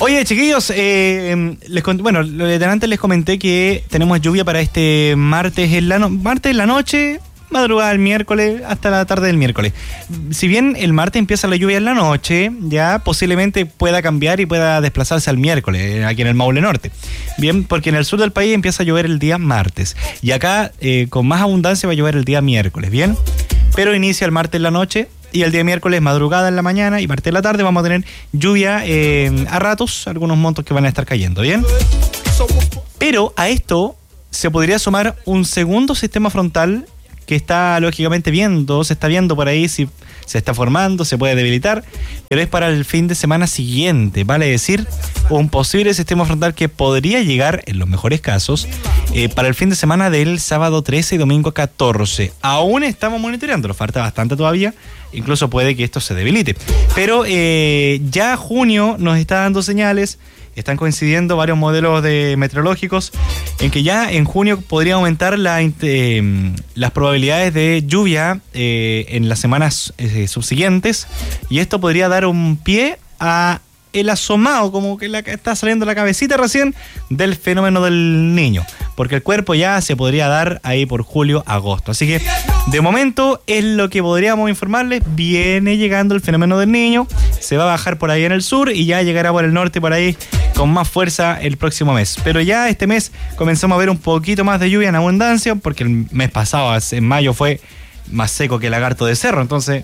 Oye, chiquillos, bueno, antes les comenté que tenemos lluvia para este martes en la noche, madrugada del miércoles hasta la tarde del miércoles. Si bien el martes empieza la lluvia en la noche, ya posiblemente pueda cambiar y pueda desplazarse al miércoles, aquí en el Maule Norte. Bien, porque en el sur del país empieza a llover el día martes. Y acá, con más abundancia, va a llover el día miércoles, ¿bien? Pero inicia el martes en la noche y el día miércoles madrugada en la mañana y martes en la tarde vamos a tener lluvia a ratos, algunos montos que van a estar cayendo, ¿bien? Pero a esto se podría sumar un segundo sistema frontal que está lógicamente se está viendo por ahí si se está formando, se puede debilitar, pero es para el fin de semana siguiente, vale decir, un posible sistema frontal que podría llegar, en los mejores casos, para el fin de semana del sábado 13 y domingo 14. Aún estamos monitoreándolo, falta bastante todavía, incluso puede que esto se debilite. Pero ya junio nos está dando señales, están coincidiendo varios modelos meteorológicos en que ya en junio podría aumentar las probabilidades de lluvia en las semanas subsiguientes, y esto podría dar un pie a el asomado, como que está saliendo la cabecita recién del fenómeno del Niño, porque el cuerpo ya se podría dar ahí por julio, agosto. Así que de momento es lo que podríamos informarles. Viene llegando el fenómeno del Niño, se va a bajar por ahí en el sur y ya llegará por el norte por ahí con más fuerza el próximo mes. Pero ya este mes comenzamos a ver un poquito más de lluvia en abundancia, porque el mes pasado, en mayo, fue más seco que el lagarto de cerro, entonces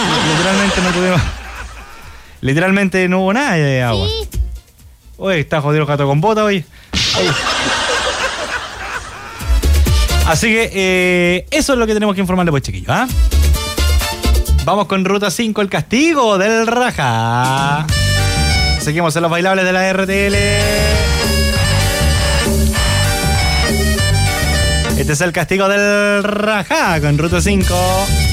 literalmente no hubo nada de agua. Sí. Oye, está jodido el gato con bota hoy. Así que eso es lo que tenemos que informarle, pues, chiquillos, ¿ah? Vamos con Ruta 5, el castigo del Raja. Seguimos en los bailables de la RTL. Este es el castigo del Raja con Ruta 5.